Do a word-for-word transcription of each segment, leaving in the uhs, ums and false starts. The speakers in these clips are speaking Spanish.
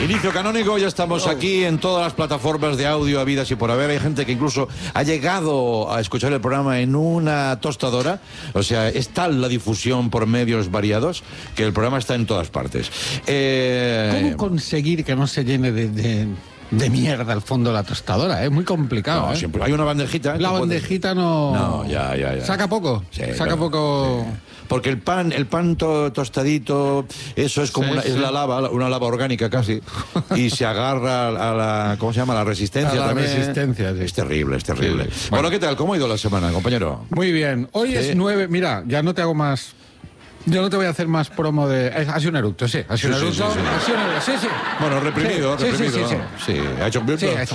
Inicio canónico, ya estamos aquí en todas las plataformas de audio habidas y por haber. Hay gente que incluso ha llegado a escuchar el programa en una tostadora. O sea, es tal la difusión por medios variados que el programa está en todas partes. Eh... ¿Cómo conseguir que no se llene de... de... de mierda al fondo de la tostadora? Es muy complicado. No, ¿eh? siempre hay una bandejita. La bandejita puedes... no... No, ya, ya, ya. ¿Saca poco? Sí, Saca claro, poco... Sí. Porque el pan, el pan to, tostadito, eso es como sí, una, sí. es la lava, una lava orgánica casi, y se agarra a la, ¿cómo se llama? La resistencia a la también. resistencia, sí. Es terrible, es terrible. Sí. Bueno. Bueno, ¿qué tal? ¿Cómo ha ido la semana, compañero? Muy bien. Hoy Sí. es nueve... Mira, ya no te hago más... Yo no te voy a hacer más promo de... Ha sido un eructo, sí. Ha sido Sí, un sí, eructo. sí, sí. Ha sido un eructo, sí, sí. Bueno, reprimido, Sí, sí, reprimido. sí, sí, Sí, ha hecho... Sí, ha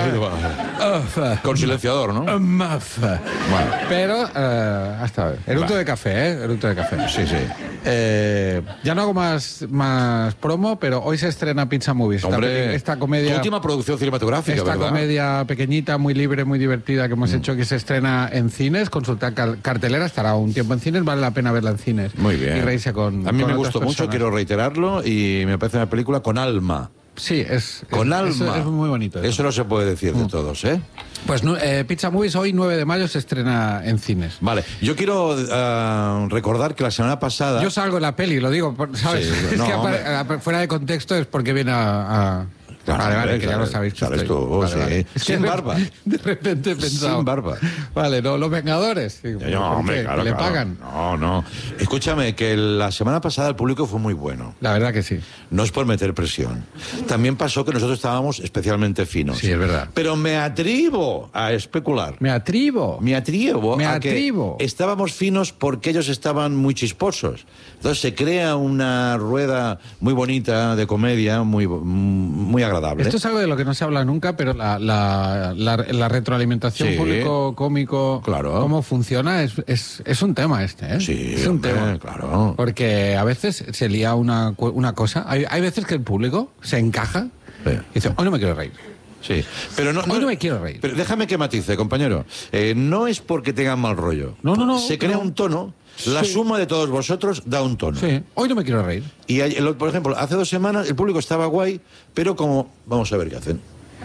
hecho- Con silenciador, ¿no? Muff. Bueno. Pero, eh, hasta ver. Eructo Va. de café, ¿eh? Eructo de café. Sí, sí. Eh, ya no hago más, más promo, pero hoy se estrena Pizza Movies. Esta, Hombre, esta tu comedia... última producción cinematográfica, Esta ¿verdad? comedia pequeñita, muy libre, muy divertida que hemos Mm. hecho, que se estrena en cines. Consultar cal- cartelera, estará un tiempo en cines, vale la pena verla en cines. Muy bien. Y reírse con A mí con me otras gustó mucho, personas. quiero reiterarlo, y me parece una película con alma. Sí, es... Con es, alma. Es, es muy bonito. Eso. Eso no se puede decir de todos, ¿eh? Pues nu- eh, Pizza Movies hoy, nueve de mayo, se estrena en cines. Vale, yo quiero eh, recordar que la semana pasada... Yo salgo en la peli, lo digo, por- ¿sabes? Sí, es no, que hombre. apare- a- fuera de contexto es porque viene a... a... Claro, vale, vale, hombre, que ya sales- lo sabéis. que sales estoy- tú, oh, vale, sí. vale. Es que Sin de- barba. De repente he pensado... Sin barba. Vale, no, los Vengadores. Sí, Ya, ¿por no, hombre, qué? claro, ¿Le claro. pagan? No, no. Escúchame, que la semana pasada el público fue muy bueno. La verdad que sí. No es por meter presión. También pasó que nosotros estábamos especialmente finos. Sí, es verdad. Pero me atrevo a especular. Me atribo. Me atrevo Me a atrevo. que estábamos finos porque ellos estaban muy chisposos. Entonces se crea una rueda muy bonita de comedia, muy, muy agradable. Esto es algo de lo que no se habla nunca, pero la, la, la, la retroalimentación Sí. público-cómico, Claro. cómo funciona, es, es, es un tema este, ¿eh? Sí, es un hombre, tema. claro. Porque a veces se lía una, cu- una cosa. Hay, hay veces que el público se encaja Sí. y dice, hoy no me quiero reír. Sí, pero no, Hoy no me quiero reír. Pero déjame que matice, compañero. Eh, no es porque tengan mal rollo. No, no, no, Se crea no. un tono. La Sí. suma de todos vosotros da un tono. Sí, hoy no me quiero reír. Y hay- el- por ejemplo, hace dos semanas el público estaba guay, pero como vamos a ver qué hacen.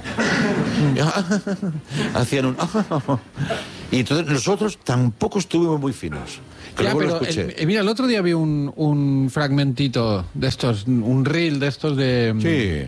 Hacían un y entonces nosotros tampoco estuvimos muy finos. Que Ya, luego lo pero escuché. el- eh, mira, el otro día vi un, un fragmentito de estos, un reel de estos de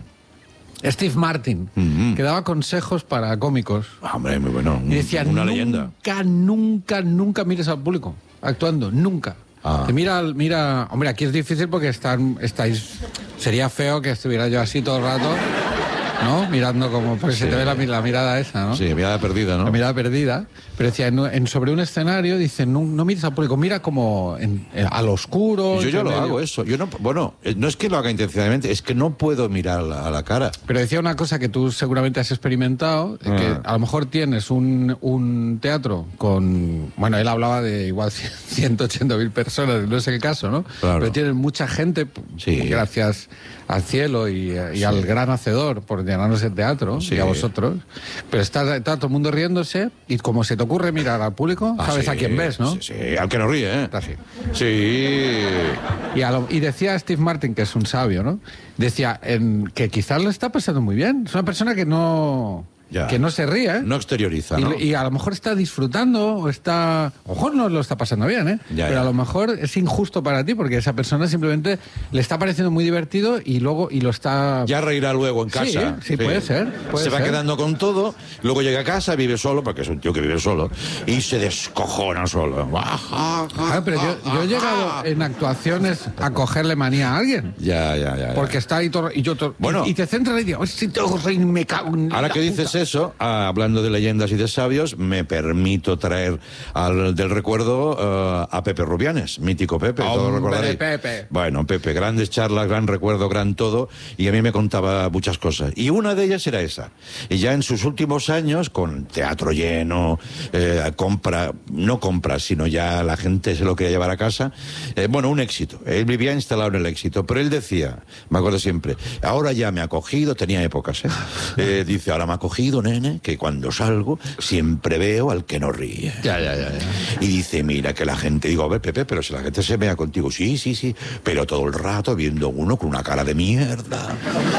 Sí. Steve Martin, Mhm. que daba consejos para cómicos. Ah, hombre, muy bueno. Y decía, una nunca, leyenda. nunca, nunca mires al público actuando, nunca. Ah. Te mira, al- mira, hombre, aquí es difícil porque están, estáis, sería feo que estuviera yo así todo el rato, ¿no? Mirando como, porque se Sí. te ve la, la mirada esa, ¿no? Sí, mirada perdida, ¿no? La mirada perdida. Pero decía, en, en- sobre un escenario, dice, no, no mires al público, mira como en- eh, al oscuro. Yo ya en lo medio. hago eso. Yo no, bueno, eh, no es que lo haga intencionadamente, es que no puedo mirar a la, a la cara. Pero decía una cosa que tú seguramente has experimentado, eh, que Ah. a lo mejor tienes un, un teatro con... Bueno, él hablaba de igual ciento ochenta mil personas, no es el caso, ¿no? Claro. Pero tienes mucha gente, p- Sí. gracias al cielo y, y Sí. al gran hacedor por llenarnos el teatro, Sí. y a vosotros. Pero está, está todo el mundo riéndose y como se te ocurre mirar al público, Ah, sabes sí, a quién ves, ¿no? Sí, sí, al que no ríe, ¿eh? Está así. Sí. Y, a lo- y decía Steve Martin, que es un sabio, ¿no? Decía en, que quizás lo está pasando muy bien. Es una persona que no, Ya. que no se ríe, ¿eh? No exterioriza, Y, ¿no? y a lo mejor está disfrutando o está... A lo mejor no lo está pasando bien, ¿eh? Ya, Pero ya. a lo mejor es injusto para ti porque esa persona simplemente le está pareciendo muy divertido y luego y lo está... Ya reirá luego en Sí, casa. sí, puede ser, puede se va ser. quedando con todo, luego llega a casa, vive solo, porque es un tío que vive solo, y se descojona solo. Ah, pero yo, yo he llegado en actuaciones a cogerle manía a alguien. Ya, ya, ya. ya. Porque está ahí todo, y yo todo- Bueno. y, y te centras y digo, si tengo que reír, me cago en Ahora la que dices puta". eso, ah, hablando de leyendas y de sabios, me permito traer al, del recuerdo eh, a Pepe Rubianes, mítico Pepe, todos Hombre, recordaréis. Pepe. Bueno, Pepe, grandes charlas, gran recuerdo, gran todo, y a mí me contaba muchas cosas. Y una de ellas era esa. Y ya en sus últimos años, con teatro lleno, eh, compra, no compra, sino ya la gente se lo quería llevar a casa, eh, bueno, un éxito. Él vivía instalado en el éxito, pero él decía, me acuerdo siempre, ahora ya me ha cogido, tenía épocas, ¿eh? Eh, dice, ahora me ha cogido aprendido, nene, que cuando salgo siempre veo al que no ríe. Ya, ya, ya, ya. Y dice, mira, que la gente... Digo, a ver, Pepe, pero si la gente se vea contigo. Sí, sí, sí. Pero todo el rato viendo uno con una cara de mierda.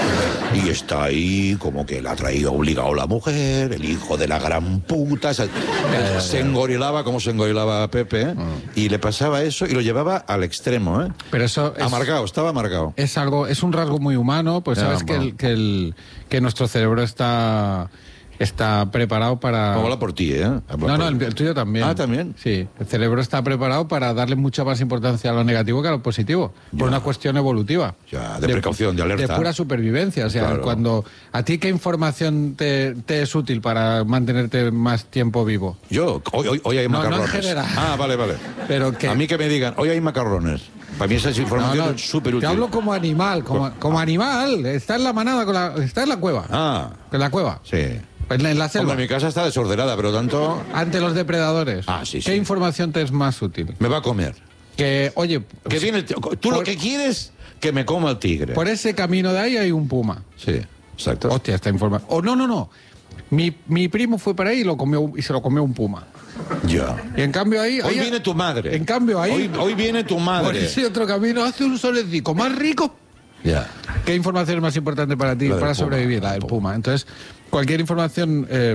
Y está ahí como que la ha traído obligado la mujer, el hijo de la gran puta. Se, se engorilaba como se engorilaba a Pepe, ¿eh? Y le pasaba eso y lo llevaba al extremo, ¿eh? Pero eso es, amargado, estaba amargado. Es algo, es un rasgo muy humano, pues Ya, sabes que, bueno. el, que, el, que nuestro cerebro está, está preparado para... Habla por ti, ¿eh? Habla No, por no, el, ti. el tuyo también. Ah, ¿también? Sí, el cerebro está preparado para darle mucha más importancia a lo negativo que a lo positivo, por Ya. una cuestión evolutiva. Ya, de precaución, de alerta. De pura supervivencia, o sea, Claro. cuando... ¿A ti qué información te, te es útil para mantenerte más tiempo vivo? Yo, hoy, hoy, hoy hay No, no en macarrones. general. Ah, vale, vale. Pero que... A mí que me digan, hoy hay macarrones. Para mí esa es información No, no, súper te útil. hablo como animal, como, como animal. Está en la manada, con la, está en la cueva. Ah, En la cueva. sí. En la, en la selva. Hombre, mi casa está desordenada, pero tanto Ante los depredadores. Ah, sí, ¿Qué sí. información te es más útil? me va a comer. Que, oye, Que viene el t- Tú lo por- que quieres, que me coma el tigre. por ese camino de ahí hay un puma. Sí, exacto. Hostia, esta información. O no, no, no. Mi, mi primo fue para ahí y, lo comió, y se lo comió un puma. Ya. Y en cambio ahí... Hoy ahí- viene tu madre. En cambio ahí... Hoy, hoy viene tu Por madre. ese otro camino hace un solecito más rico. Ya. ¿Qué información es más importante para ti, La del para puma, sobrevivir? la La del del puma. Entonces, cualquier información... eh,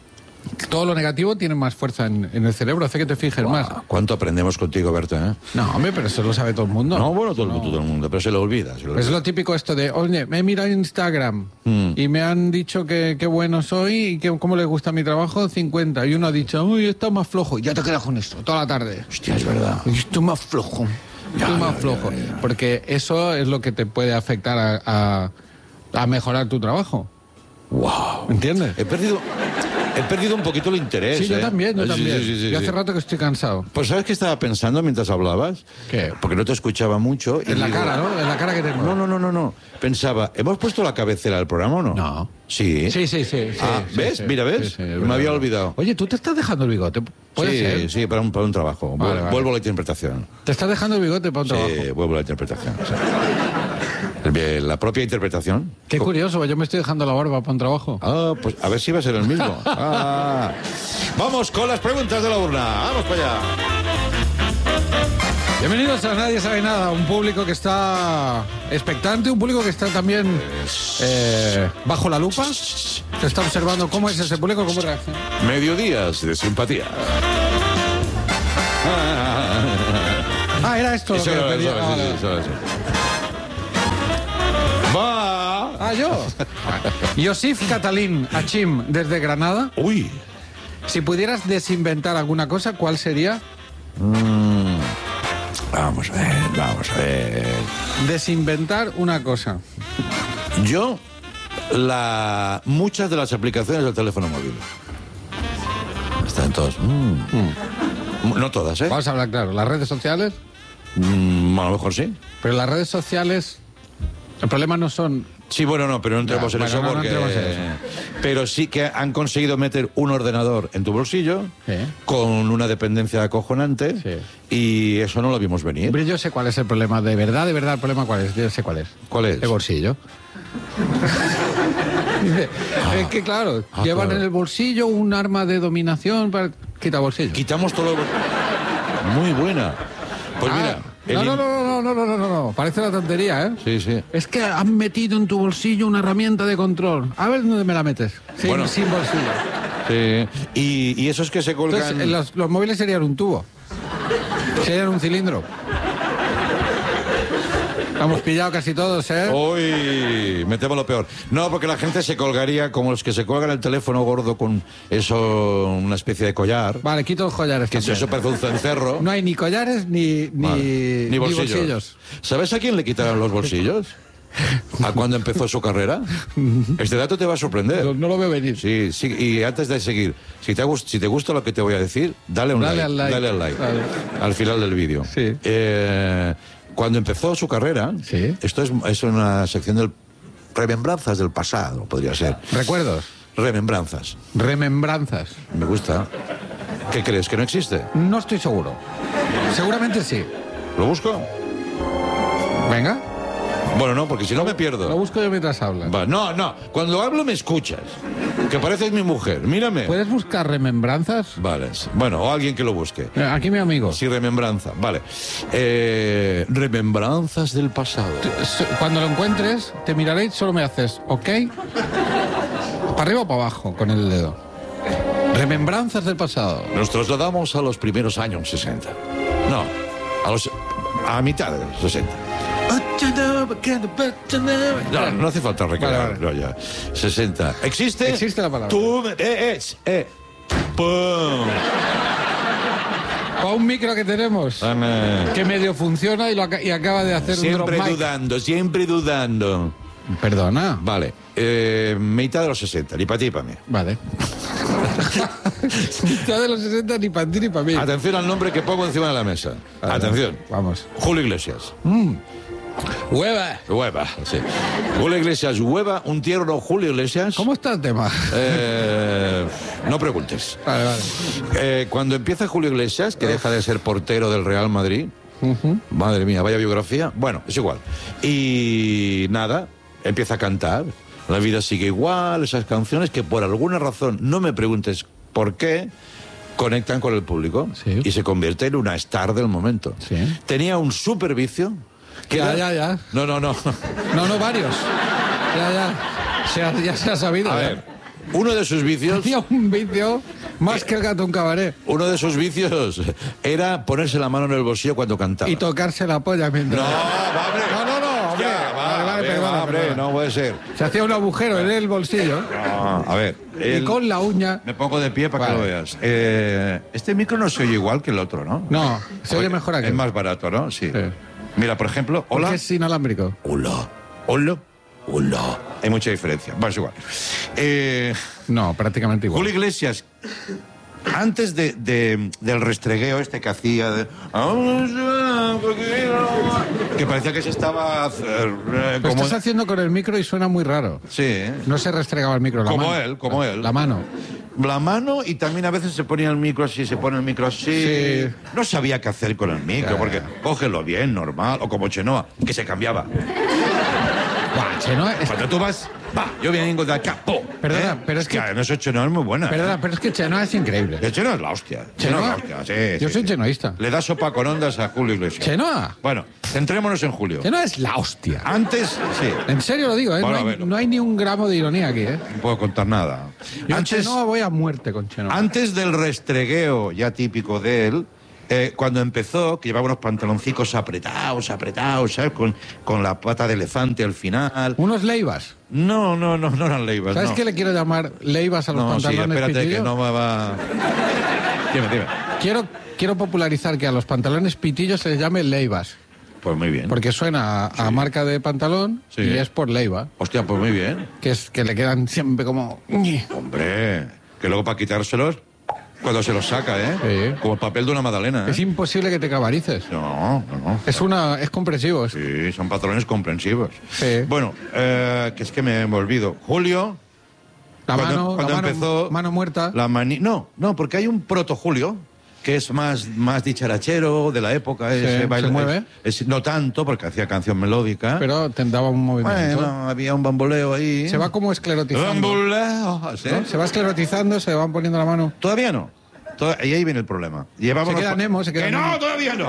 todo lo negativo tiene más fuerza en, en el cerebro, hace que te fijes más. Ah, ¿Cuánto aprendemos contigo, Berta? ¿eh? No, hombre, pero eso lo sabe todo el mundo. No, bueno, todo, el- todo el mundo, pero se lo olvida. se lo Es olvida. lo típico esto de, oye, me he mirado en Instagram Mm. y me han dicho que qué bueno soy y que cómo les gusta mi trabajo, cincuenta. Y uno ha dicho, uy, está más flojo. Y ya te quedas con eso toda la tarde. Hostia, es verdad. Y estoy más flojo. Ya, Estoy más ya, flojo. ya, ya. Porque eso es lo que te puede afectar a, a- a mejorar tu trabajo. Wow. ¿Entiendes? He perdido, he perdido un poquito el interés. Sí, yo ¿eh? también, yo Sí, también. sí, sí, sí, yo sí. hace rato que estoy cansado. Pues ¿sabes qué estaba pensando mientras hablabas? ¿Qué? Porque no te escuchaba mucho. y En la digo, cara, ¿no? En la cara que tengo. No, no, no, no, no. Pensaba, ¿hemos puesto la cabecera del programa o no? No. Sí. Sí, sí, sí. sí, Ah, sí, ¿ves? sí. Mira, ¿ves? Sí, sí, es Me verdad. había olvidado. Oye, ¿tú te estás dejando el bigote? ¿Puede sí, ser? sí, para un, para un trabajo. Vale, Vuel- vale. Vuelvo a la interpretación. ¿Te estás dejando el bigote para un trabajo? Sí, vuelvo a la interpretación. sí. El- La propia interpretación. Qué curioso, yo me estoy dejando la barba para un trabajo. Ah, pues a ver si va a ser el mismo. Ah. Vamos con las preguntas de la urna. Vamos para allá. Bienvenidos a Nadie Sabe Nada, un público que está expectante, un público que está también eh, bajo la lupa. Se está observando cómo es ese público, cómo reacciona. Mediodías de simpatía. Ah, era esto lo Eso que era, pedía. eso era, Ah, sí, vale. sí, eso era, sí. Va. Ah, yo. Yosif Catalín Achim, desde Granada. Uy. Si pudieras desinventar alguna cosa, ¿cuál sería? Mm. Vamos a ver, vamos a ver. Desinventar una cosa. Yo, la, muchas de las aplicaciones del teléfono móvil. Están todas. mm. No todas, ¿eh? Vamos a hablar claro. Las redes sociales, Mm, a lo mejor sí. pero las redes sociales, el problema no son... Sí, bueno, no, pero no entremos Ya, en bueno, eso no, no porque... entremos en eso. Pero sí que han conseguido meter un ordenador en tu bolsillo Sí. con una dependencia acojonante Sí. y eso no lo vimos venir. Hombre, yo sé cuál es el problema, de verdad, de verdad, el problema cuál es, yo sé cuál es. ¿Cuál es? El bolsillo. Es que claro, Ah, llevan claro. en el bolsillo un arma de dominación para... Quita bolsillo. Quitamos todo lo... Muy buena. Pues Ah, mira... el no, no, in- no, no, no, no, no, no, no, parece una tontería, ¿eh? Sí, sí. Es que han metido en tu bolsillo una herramienta de control. A ver dónde me la metes. Sin, Bueno. sin bolsillo. Sí. Y, y esos que se colgan... Entonces, eh, los, los móviles serían un tubo. Serían un cilindro. Hemos pillado casi todos, ¿eh? Uy, metemos lo peor. No, porque la gente se colgaría como los que se colgan el teléfono gordo con eso, una especie de collar. Vale, quito los collares. Que también. eso parece un cencerro. No hay ni collares ni, ni, Vale. Ni bolsillos. bolsillos. ¿Sabes a quién le quitaron los bolsillos? ¿A cuándo empezó su carrera? Este dato te va a sorprender. No, no lo veo venir. Sí, sí, y antes de seguir, si te, gust- si te gusta lo que te voy a decir, dale un Dale like, al like. Dale al like. Vale. Al final del vídeo. Sí. Eh, cuando empezó su carrera, Sí. esto es, es una sección del remembranzas del pasado, podría ser. Recuerdos, Remembranzas. remembranzas. Me gusta. ¿Qué crees? ¿Que no existe? No estoy seguro. Seguramente sí. ¿Lo busco? Venga. Bueno, no, porque si no me pierdo. Lo busco yo mientras hablas. Va, no, no, cuando hablo me escuchas. Que pareces mi mujer, mírame. ¿Puedes buscar remembranzas? Vale, bueno, o alguien que lo busque. Aquí mi amigo. Sí, remembranza, vale. Eh, remembranzas del pasado. Cuando lo encuentres, te miraré y solo me haces, ¿ok? ¿Para arriba o para abajo con el dedo? Remembranzas del pasado. Nos trasladamos a los primeros años sesenta. No, a los a mitad de los sesenta. No, no hace falta recrear. Vale, vale. No, ya. sesenta. ¿Existe? Existe la palabra. Tú me... Eh, es, eh. ¡Pum! Para un micro que tenemos, Ana. que medio funciona y, lo ac y acaba de hacer siempre un drop mic. Siempre dudando, siempre dudando. Perdona. Vale. Eh, mitad de los sesenta, ni para ti ni para mí. Vale. Mitad de los sesenta, ni para ti ni para mí. Atención al nombre que pongo encima de la mesa. Vale, atención. Vamos. Julio Iglesias. Mm. Hueva. Hueva, sí. Julio Iglesias, Hueva, un tierno Julio Iglesias. ¿Cómo está el tema? Eh, no preguntes. Vale, vale. Eh, cuando empieza Julio Iglesias, que deja de ser portero del Real Madrid, uh-huh. Madre mía, vaya biografía. Bueno, es igual. Y nada, empieza a cantar. La vida sigue igual, esas canciones que por alguna razón, no me preguntes por qué, conectan con el público. Sí. Y se convierte en una star del momento. Sí. Tenía un super vicio. Que ya, era... ya, ya. No, no, no. No, no, varios. Ya, ya. Se ha, ya se ha sabido. A ¿eh? ver, uno de sus vicios... Tenía un vicio más que el gato en cabaret. Uno de sus vicios era ponerse la mano en el bolsillo cuando cantaba. Y tocarse la polla mientras... No, va, hombre. No, no, no, hombre. Ya, va, vale, vale, ver, perdona, va, hombre, perdona. no puede ser. Se hacía un agujero en el bolsillo. No, a ver. Y el... con la uña... Me pongo de pie para Vale. que lo veas. Eh, este micro no se oye igual que el otro, ¿no? No, se oye Oye, mejor aquí. Es más barato, ¿no? Sí. Sí. Mira, por ejemplo, Porque hola. es inalámbrico. Hola, Hola. hola. Hay mucha diferencia. Va, es igual. Eh, No, prácticamente igual. Julio Iglesias, antes de, de- del restregueo este que hacía, de, que parecía que se estaba... eh, Lo como, estás haciendo con el micro y suena muy raro. sí, ¿eh? No se restregaba el micro, la Como mano. él, como él. La mano. La mano y también a veces se ponía el micro así, se pone el micro así. Sí. No sabía qué hacer con el micro, Ya. porque cógelo bien, normal, o como Chenoa, que se cambiaba. Buah, Chenoa, es- Cuando tú vas, va, yo vengo de acá, po. Perdona, pero es que- No, eso Chenoa es muy buena. Perdona, pero es que Chenoa es increíble. El Chenoa es la hostia. ¿Chenoa? es la hostia, sí, Yo sí, soy sí. chenoísta. Le da sopa con ondas a Julio Iglesias. Chenoa. Bueno, centrémonos en Julio. Chenoa es la hostia. Antes, sí, En serio lo digo, ¿eh? Bueno, no, a hay, ver. no hay ni un gramo de ironía aquí, ¿eh? no puedo contar nada. Yo Antes, Chenoa voy a muerte con Chenoa. Antes del restregueo ya típico de él, eh, cuando empezó, que llevaba unos pantaloncicos apretados, apretados, ¿sabes? Con, con la pata de elefante al final. Unos leivas. No, no, no, no eran leivas. ¿Sabes no. qué le quiero llamar leivas a los No, sí, pantalones espérate pitillos? que no me va... Dime, dime. Quiero, quiero popularizar que a los pantalones pitillos se les llame leivas. Pues muy bien. Porque suena a, a marca de pantalón Sí. y es por leiva. Hostia, pues muy bien. Que es que le quedan siempre como... Hombre, que luego para quitárselos, cuando se los saca, ¿eh? Sí. Como el papel de una magdalena, ¿eh? Es imposible que te cabarices. No, no, no. Es una... es compresivo. es- Sí, son patrones comprensivos. Sí. Bueno, eh, que es que me, me olvido. Julio, La cuando, mano, cuando la mano, empezó... mano muerta. La mani... No, no, porque hay un proto Julio que es más, más dicharachero de la época. Sí, ese ¿se baile- mueve? es- es- no tanto, porque hacía canción melódica. Pero te daba un movimiento. Bueno, había un bamboleo ahí. Se va como esclerotizando. Bamboleo, ¿sí? ¿no? Se va esclerotizando, se van poniendo la mano. Todavía no. Toda- Y ahí viene el problema. Llevaba Se unos queda pa- Nemo, se queda ¡Que Nemo. no, todavía no!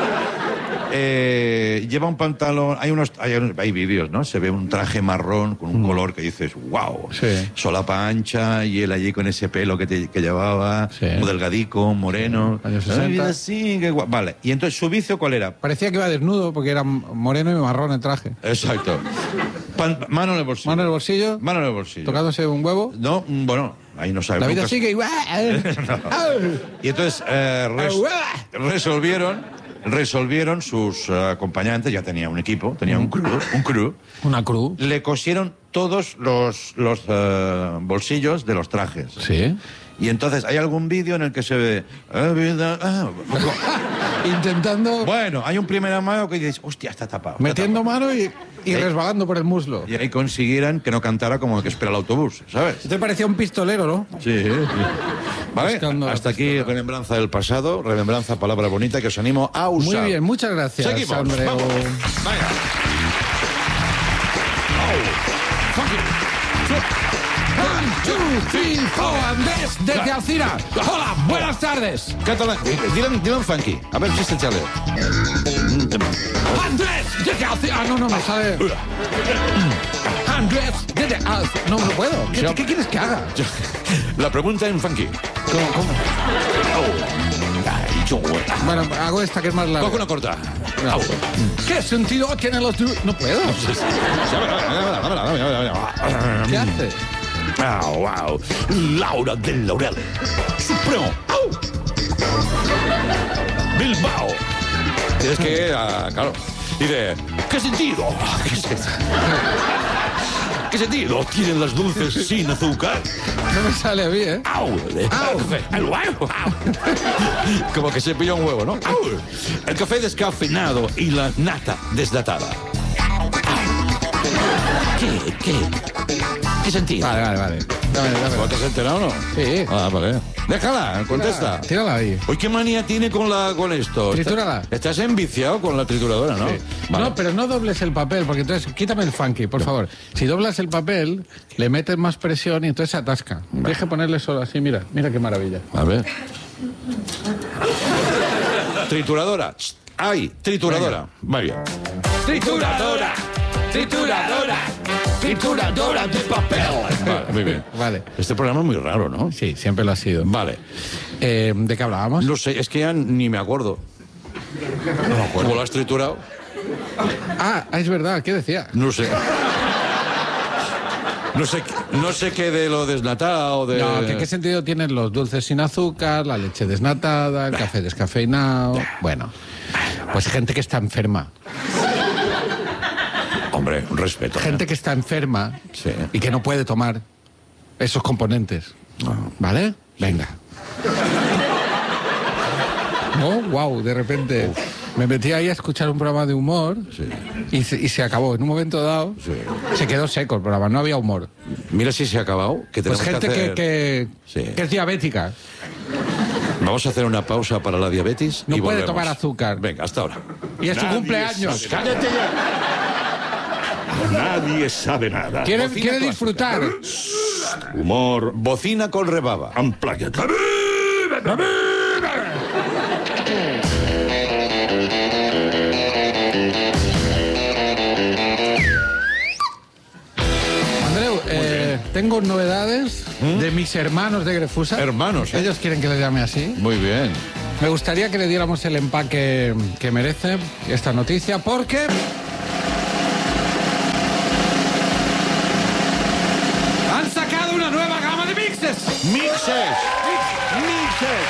Eh, lleva un pantalón, hay unos, hay, hay vídeos, ¿no? Se ve un traje marrón con un color que dices, wow, Sí. solapa ancha y él allí con ese pelo que, te- que llevaba, Sí. muy delgadico, moreno. Años Ay, sesenta. mira, sí, qué guap- Vale, y entonces su vicio, ¿cuál era? Parecía que iba desnudo porque era moreno y marrón el traje. Exacto. Pan- mano en el bolsillo. Mano en el bolsillo, Mano en el bolsillo. tocándose un huevo. No, mm, bueno, ahí no sabe. La vida nunca- sigue igual. Y entonces eh, res- resolvieron, resolvieron sus eh, acompañantes, ya tenía un equipo, tenía un crew, un crew, Una cruz. le cosieron todos los, los eh, bolsillos de los trajes. Sí. Y entonces hay algún vídeo en el que se ve... "Ah, vida, ah". Intentando, Bueno, hay un primer amago que dices, hostia, está tapado. está metiendo tapado". mano y, y Eh. resbalando por el muslo. Y ahí consiguieran que no cantara como el que espera el autobús, ¿sabes? Te parecía un pistolero, ¿no? Sí, sí. Vale, Buscando Hasta la aquí pistola. remembranza del pasado, remembranza, palabra bonita que os animo a Muy usar. bien, muchas gracias, Seguimos, Andreu. vamos. Vaya. Funky. One, two, three, four. Andrés, desde Alcira. Hola, buenas tardes. Catalán, dile, dile en funky. A ver si se chale. Andrés, desde Alcira. Ah, no, no, me sale. Andrés, desde Alcira. No, no puedo. ¿Qué, ¿qué quieres que haga? La pregunta en funky. ¿Cómo, cómo? Bueno, hago esta que es más larga. Coge una corta. No. ¿Qué sentido tienen los... du- No puedo. ¿Qué hace? Wow, wow. Laura del Laurel. Supremo. Au. Bilbao. Tienes que, ah, claro. Dice, ¿qué sentido? ¿Qué, se- ¿Qué sentido tienen las dulces sin azúcar? No me sale a mí, ¿eh? ¡Au! Au. El huevo. Au. Como que se pilla un huevo, ¿no? ¡Au! El café descafeinado y la nata desnatada. ¡Au! ¿Qué? ¿Qué? ¿Qué sentido? Vale, vale, vale. Dame, dame. ¿Te has enterado o no? Sí. Ah, vale. Déjala, contesta. Tírala ahí. Hoy, ¿qué manía tiene con la con esto? Tritúrala. Estás enviciado con la trituradora, ¿no? Vale. No, pero no dobles el papel, porque entonces quítame el funky, por favor. Si doblas el papel, le metes más presión y entonces se atasca. Tienes que ponerle solo así, mira, mira qué maravilla. A ver. Trituradora. ¡Ay! Trituradora. Muy bien. Trituradora, trituradora, trituradora de papel. Vale, muy bien. Vale. Este programa es muy raro, ¿no? Sí, siempre lo ha sido. Vale. Eh, ¿De qué hablábamos? No sé, es que ya ni me acuerdo. No me acuerdo. ¿Cómo lo has triturado? Ah, es verdad, ¿qué decía? No sé. No sé, no sé qué de lo desnatado, de... No, que qué sentido tienen los dulces sin azúcar, la leche desnatada, el café descafeinado. Bueno, pues gente que está enferma. Hombre, un respeto. ¿eh? Gente que está enferma Sí. y que no puede tomar esos componentes. No. ¿Vale? Venga. No, wow, de repente me metí ahí a escuchar un programa de humor Sí. y, se, y se acabó. En un momento dado Sí. se quedó seco el programa, no había humor. Mira si se ha acabado. Que Pues tenemos gente que, que, hacer... que, Sí. que es diabética. Vamos a hacer una pausa para la diabetes No y puede volvemos. tomar azúcar. Venga, hasta ahora. Y es su Nadie cumpleaños. sabe. ¡Cállate ya! Nadie sabe nada. Quiere, Bocina quiere clásica. disfrutar. Humor. Bocina con rebaba. Unplugged. Andreu, eh, tengo novedades de mis hermanos de Grefusa. Hermanos, ¿eh? Ellos quieren que les llame así. Muy bien. Me gustaría que le diéramos el empaque que merece esta noticia, porque han sacado una nueva gama de mixes. Mixes. Mixes.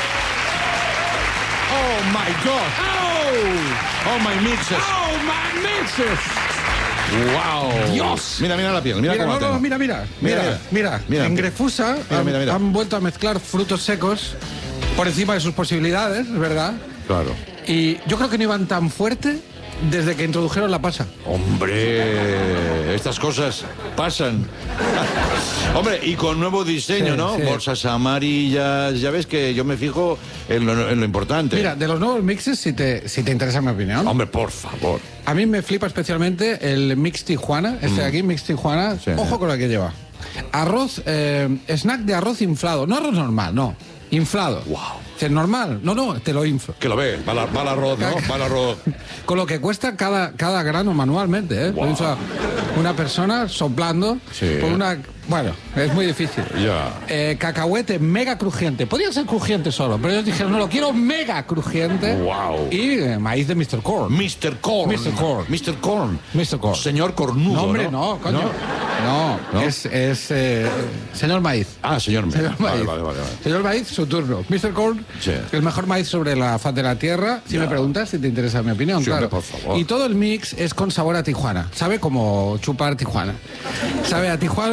Oh my God. ¡Oh! Oh my mixes. ¡Oh, my mixes! Wow. Dios. Mira, mira la piel. Mira, Mira, cómo no, la no, tengo. mira, mira, Mira, mira, mira, mira. En Grefusa Mira, han, mira, mira. han vuelto a mezclar frutos secos por encima de sus posibilidades, ¿verdad? Claro. Y yo creo que no iban tan fuerte desde que introdujeron la pasa. Hombre, estas cosas pasan. Hombre, y con nuevo diseño, Sí, ¿no? sí. Bolsas amarillas. Ya ves que yo me fijo en lo, en lo importante. Mira, de los nuevos mixes, si te, si te interesa mi opinión, Hombre, por favor. a mí me flipa especialmente el Mix Tijuana, este de aquí, Mix Tijuana. Sí. Ojo con lo que lleva. Arroz, eh, snack de arroz inflado. No arroz normal, no. Inflado. Wow. ¿Es normal? No, no, te lo inflo. Que lo ve, va, la- va el arroz, ¿no? Va el arroz. Con lo que cuesta cada, cada grano manualmente, ¿eh? Wow. Lo infla una persona soplando Sí. por una... Bueno, es muy difícil. Ya. Eh, cacahuete mega crujiente. Podría ser crujiente solo, pero ellos dijeron, no, lo quiero mega crujiente. Wow. Y eh, maíz de mister Corn. mister Corn. mister Corn. mister Corn. mister Corn. Señor Cornudo. No, hombre, ¿no? no, coño. No, ¿No? es, es eh, señor Maíz. Ah, señor. Señor Vale, Maíz. vale, vale, vale. Señor Maíz, su turno. mister Corn, Sí. el mejor maíz sobre la faz de la tierra. Si Ya. me preguntas, si te interesa mi opinión, Sí, claro. hombre, por favor. Y todo el mix es con sabor a Tijuana. Sabe como chupar Tijuana. Sabe a Tijuana,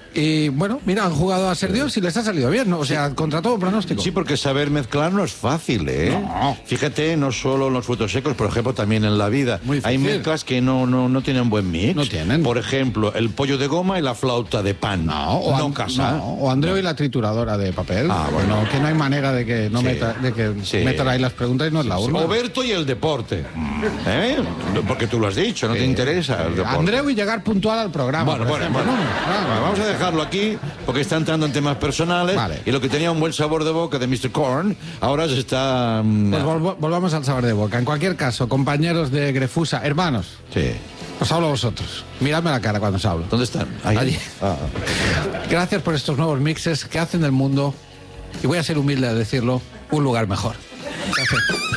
Y bueno, mira, han jugado a ser Dios y les ha salido bien, ¿no? O sea, contra todo pronóstico. Sí, porque saber mezclar no es fácil, ¿eh? No. Fíjate, no solo en los frutos secos, por ejemplo, también en la vida. Muy Hay difícil. mezclas que no, no, no tienen buen mix. No tienen. Por ejemplo, el pollo de goma y la flauta de pan. No, o, no An- casa. no, o Andreu y la trituradora de papel. Ah, bueno. No, que no hay manera de que no Sí. meta, de que Sí. metan ahí las preguntas y no es la urna. Oberto y el deporte. ¿Eh? Porque tú lo has dicho, no te interesa el deporte. Andreu y llegar puntual al programa. Bueno, por bueno, ejemplo, bueno. ¿no? Claro. Bueno, vamos a dejarlo aquí porque está entrando en temas personales. Vale. Y lo que tenía un buen sabor de boca de mister Korn, ahora se está... mm, Pues volvo- volvamos al sabor de boca. En cualquier caso, compañeros de Grefusa, hermanos, Sí. os hablo a vosotros. Miradme la cara cuando os hablo. ¿Dónde están? Ahí. Allí. Ah, Gracias por estos nuevos mixes que hacen del mundo, y voy a ser humilde a decirlo, un lugar mejor. Gracias.